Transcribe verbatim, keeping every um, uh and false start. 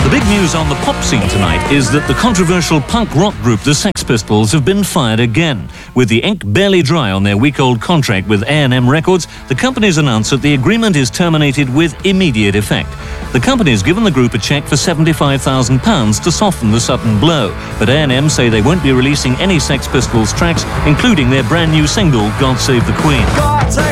The big news on the pop scene tonight is that the controversial punk rock group The Sex Pistols have been fired again. With the ink barely dry on their week-old contract with A and M Records, the company's announced that the agreement is terminated with immediate effect. The company's given the group a cheque for seventy-five thousand pounds to soften the sudden blow, but A and M say they won't be releasing any Sex Pistols tracks, including their brand new single, God Save the Queen.